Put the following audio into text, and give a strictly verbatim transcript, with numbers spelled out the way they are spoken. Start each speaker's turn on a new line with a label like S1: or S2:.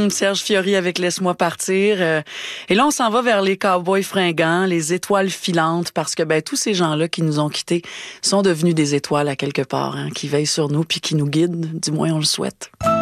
S1: Hum, Serge Fiori avec Laisse-moi partir. Euh, et là, on s'en va vers les cowboys fringants, les étoiles filantes, parce que ben tous ces gens-là qui nous ont quittés sont devenus des étoiles à quelque part, hein, qui veillent sur nous puis qui nous guident, du moins on le souhaite.